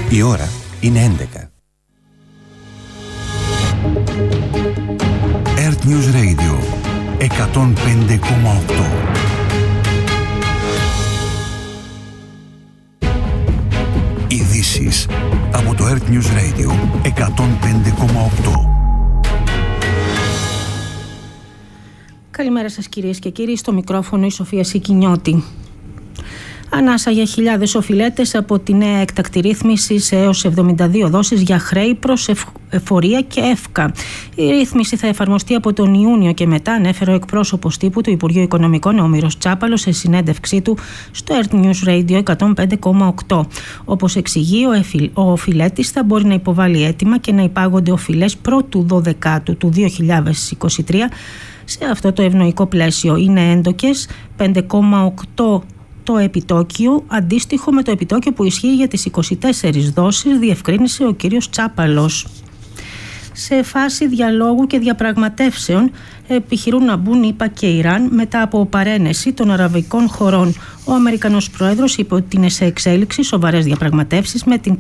Η ώρα είναι 11. Earth News Radio 105,8. Ειδήσεις από το Earth News Radio 105,8. Καλημέρα σας κυρίες και κύριοι, στο μικρόφωνο η Σοφία Σικινιώτη. Ανάσα για χιλιάδες οφειλέτες από τη νέα έκτακτη ρύθμιση σε έως 72 δόσεις για χρέη προς εφορία και εύκα. Η ρύθμιση θα εφαρμοστεί από τον Ιούνιο και μετά, ανέφερε ο εκπρόσωπος τύπου του Υπουργείου Οικονομικών, ο Μύρος Τσάπαλος, σε συνέντευξή του στο Earth News Radio 105,8. Όπως εξηγεί, ο οφειλέτης θα μπορεί να υποβάλει αίτημα και να υπάγονται οφειλές πρώτου 12ου του 2023 σε αυτό το ευνοϊκό πλαίσιο. Είναι έντοκες 5,8 το επιτόκιο, αντίστοιχο με το επιτόκιο που ισχύει για τις 24 δόσεις, διευκρίνησε ο κύριος Τσάπαλος. Σε φάση διαλόγου και διαπραγματεύσεων επιχειρούν να μπουν ΗΠΑ και Ιράν μετά από παρένεση των αραβικών χωρών. Ο Αμερικανός Πρόεδρος είπε ότι είναι σε εξέλιξη σοβαρές διαπραγματεύσεις με την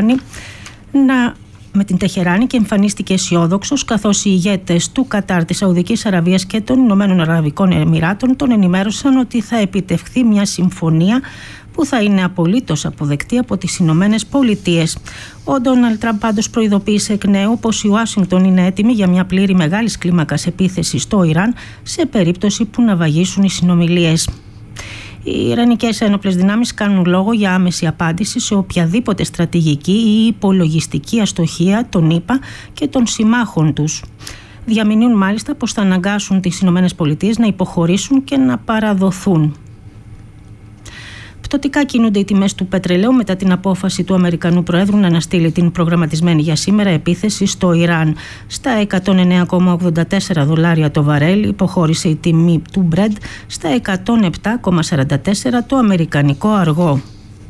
Τεχεράνη και εμφανίστηκε αισιόδοξος, καθώς οι ηγέτες του Κατάρ, της Σαουδικής Αραβίας και των Ηνωμένων Αραβικών Εμιράτων τον ενημέρωσαν ότι θα επιτευχθεί μια συμφωνία που θα είναι απολύτως αποδεκτή από τις Ηνωμένες Πολιτείες. Ο Ντόναλντ Τραμπ πάντως προειδοποίησε εκ νέου πως η Ουάσιγκτον είναι έτοιμη για μια πλήρη μεγάλης κλίμακας επίθεση στο Ιράν σε περίπτωση που να βαγίσουν οι συνομιλίες. Οι Ιρανικές ένοπλες δυνάμεις κάνουν λόγο για άμεση απάντηση σε οποιαδήποτε στρατηγική ή υπολογιστική αστοχία των ΗΠΑ και των συμμάχων τους. Διαμηνύουν μάλιστα πως θα αναγκάσουν τις ΗΠΑ να υποχωρήσουν και να παραδοθούν. Πτωτικά κινούνται οι τιμές του πετρελαίου μετά την απόφαση του Αμερικανού Προέδρου να αναστείλει την προγραμματισμένη για σήμερα επίθεση στο Ιράν. Στα $109,84 το βαρέλ υποχώρησε η τιμή του Brent στα $107,44 το αμερικανικό αργό.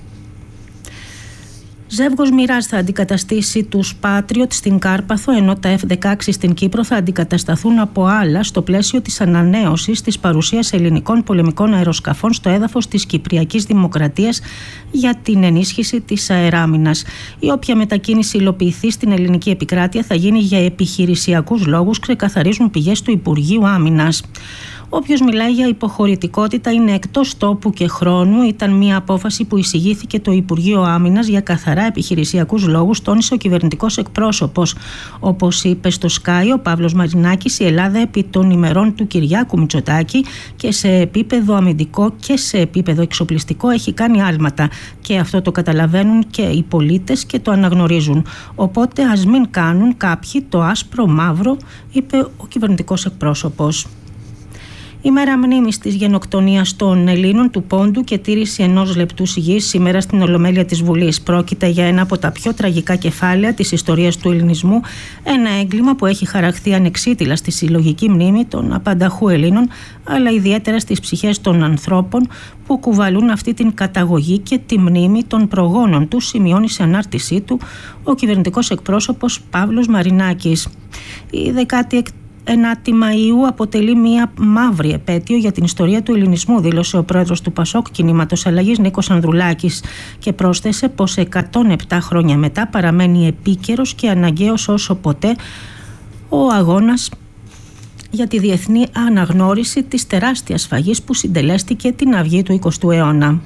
Ζεύγος Μοιράζ θα αντικαταστήσει τους Patriot στην Κάρπαθο, ενώ τα F-16 στην Κύπρο θα αντικατασταθούν από άλλα στο πλαίσιο της ανανέωσης της παρουσίας ελληνικών πολεμικών αεροσκαφών στο έδαφος της Κυπριακής Δημοκρατίας για την ενίσχυση της αεράμινας. Η όποια μετακίνηση υλοποιηθεί στην ελληνική επικράτεια θα γίνει για επιχειρησιακούς λόγους, ξεκαθαρίζουν πηγές του Υπουργείου Άμυνας. Όποιος μιλάει για υποχωρητικότητα είναι εκτός τόπου και χρόνου. Ήταν μια απόφαση που εισηγήθηκε το Υπουργείο Άμυνας για καθαρά επιχειρησιακούς λόγους, τόνισε ο κυβερνητικός εκπρόσωπος. Όπως είπε στο Sky ο Παύλος Μαρινάκης, η Ελλάδα επί των ημερών του Κυριάκου Μητσοτάκη και σε επίπεδο αμυντικό και σε επίπεδο εξοπλιστικό έχει κάνει άλματα. Και αυτό το καταλαβαίνουν και οι πολίτες και το αναγνωρίζουν. Οπότε ας μην κάνουν κάποιοι το άσπρο μαύρο, είπε ο κυβερνητικός εκπρόσωπος. Η μέρα μνήμης της γενοκτονίας των Ελλήνων του Πόντου και τήρηση 1 λεπτού σιγής σήμερα στην Ολομέλεια της Βουλής. Πρόκειται για ένα από τα πιο τραγικά κεφάλαια της ιστορίας του ελληνισμού, ένα έγκλημα που έχει χαραχθεί ανεξίτηλα στη συλλογική μνήμη των απανταχού Ελλήνων, αλλά ιδιαίτερα στις ψυχές των ανθρώπων που κουβαλούν αυτή την καταγωγή και τη μνήμη των προγόνων του, σημειώνει σε ανάρτησή του ο κυβερνητικός εκπρόσωπος Παύλος Μαρινάκης. Η 19η Μαΐου αποτελεί μια μαύρη επέτειο για την ιστορία του ελληνισμού, δήλωσε ο πρόεδρος του Πασόκ Κινήματος Αλλαγής Νίκος Ανδρουλάκης και πρόσθεσε πως 107 χρόνια μετά παραμένει επίκαιρος και αναγκαίος όσο ποτέ ο αγώνας για τη διεθνή αναγνώριση της τεράστιας σφαγής που συντελέστηκε την αυγή του 20ου αιώνα.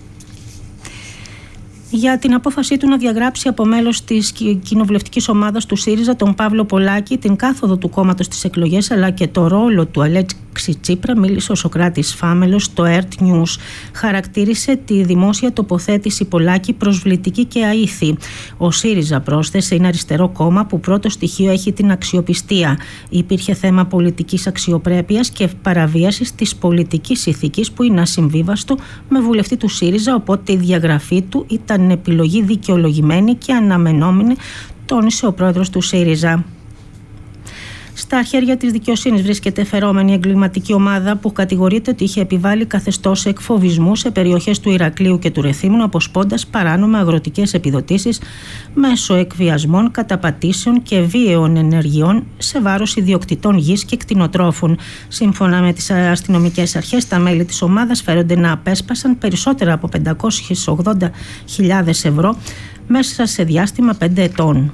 Για την απόφασή του να διαγράψει από μέλος της κοινοβουλευτικής ομάδας του ΣΥΡΙΖΑ τον Παύλο Πολάκη, την κάθοδο του κόμματος στις εκλογές αλλά και το ρόλο του Αλέξη Τσίπρα, μίλησε ο Σωκράτης Φάμελος στο Earth News. Χαρακτήρισε τη δημόσια τοποθέτηση Πολάκη προσβλητική και αήθη. Ο ΣΥΡΙΖΑ, πρόσθεσε, είναι αριστερό κόμμα που πρώτο στοιχείο έχει την αξιοπιστία. Υπήρχε θέμα πολιτικής αξιοπρέπειας και παραβίασης της πολιτικής ηθικής που είναι ασυμβίβαστο με βουλευτή του ΣΥΡΙΖΑ, οπότε η διαγραφή του ήταν επιλογή δικαιολογημένη και αναμενόμενη, τόνισε ο πρόεδρος του ΣΥΡΙΖΑ. Στα χέρια της δικαιοσύνης βρίσκεται φερόμενη εγκληματική ομάδα που κατηγορείται ότι είχε επιβάλει καθεστώς εκφοβισμού σε περιοχές του Ηρακλείου και του Ρεθύμνου, αποσπώντας παράνομα αγροτικές επιδοτήσεις μέσω εκβιασμών, καταπατήσεων και βίαιων ενεργειών σε βάρος ιδιοκτητών γης και κτηνοτρόφων. Σύμφωνα με τις αστυνομικές αρχές, τα μέλη της ομάδας φέρονται να απέσπασαν περισσότερα από 580.000 ευρώ μέσα σε διάστημα 5 ετών.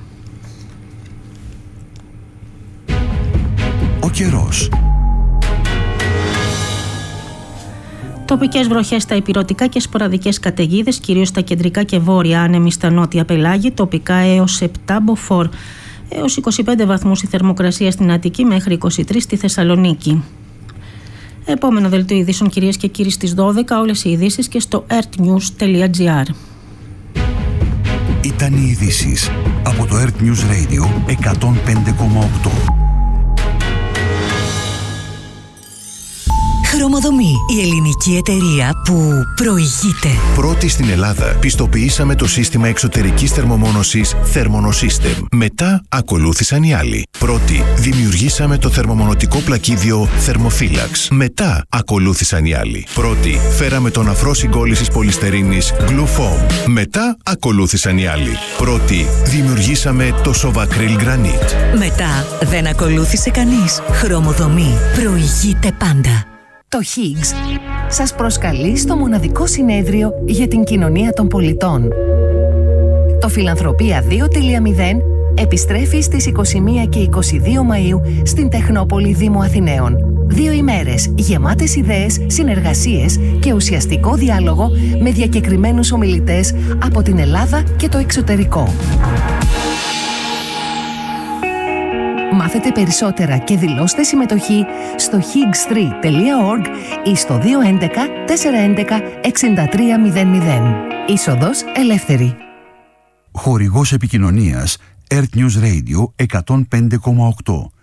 Ο καιρός. Τοπικές βροχές στα ηπειρωτικά και σποραδικές καταιγίδες, κυρίως στα κεντρικά και βόρεια, άνεμοι στα νότια πελάγη, τοπικά έως 7 μποφόρ. Έως 25 βαθμούς η θερμοκρασία στην Αττική, μέχρι 23 στη Θεσσαλονίκη. Επόμενο δελτίο ειδήσεων, κυρίες και κύριοι, στις 12, όλες οι ειδήσεις και στο earthnews.gr. Ήταν οι ειδήσεις από το Earth News Radio 105,8. Χρωμοδομή, η ελληνική εταιρεία που προηγείται. Πρώτη στην Ελλάδα πιστοποιήσαμε το σύστημα εξωτερικής θερμομόνωσης Thermonosystem. Μετά ακολούθησαν οι άλλοι. Πρώτη δημιουργήσαμε το θερμομονωτικό πλακίδιο Thermophilax. Μετά ακολούθησαν οι άλλοι. Πρώτη φέραμε τον αφρό συγκόλλησης πολυστερίνης Glufoam. Μετά ακολούθησαν οι άλλοι. Πρώτη δημιουργήσαμε το Sovacryl Granite. Μετά δεν ακολούθησε κανείς. Χρωμοδομή προηγείται πάντα. Το Higgs σας προσκαλεί στο μοναδικό συνέδριο για την κοινωνία των πολιτών. Το Φιλανθρωπία 2.0 επιστρέφει στις 21 και 22 Μαΐου στην Τεχνόπολη Δήμου Αθηναίων. 2 ημέρες γεμάτες ιδέες, συνεργασίες και ουσιαστικό διάλογο με διακεκριμένους ομιλητές από την Ελλάδα και το εξωτερικό. Μάθετε περισσότερα και δηλώστε συμμετοχή στο higgs3.org ή στο 211 411 6300. Είσοδος ελεύθερη. Χορηγός επικοινωνίας Earth News Radio 105,8.